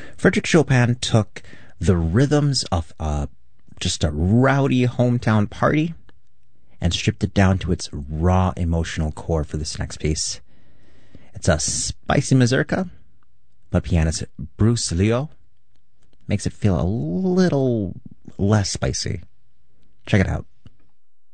Frederick Chopin took the rhythms of just a rowdy hometown party and stripped it down to its raw emotional core for this next piece. It's a spicy mazurka, but pianist Bruce Leo makes it feel a little less spicy. Check it out.